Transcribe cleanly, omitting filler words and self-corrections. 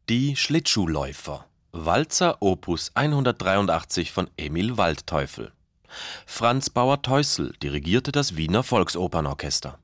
Die Schlittschuhläufer. Walzer Opus 183 von Emil Waldteufel. Franz Bauer-Teusel dirigierte das Wiener Volksopernorchester.